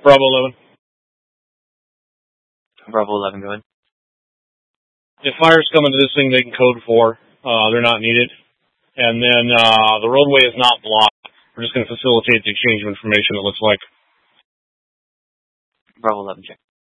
Bravo 11. Bravo 11, go ahead. If fire's coming to this thing, they can code 4. They're not needed. And then the roadway is not blocked. We're just going to facilitate the exchange of information, it looks like. Bravo 11, check.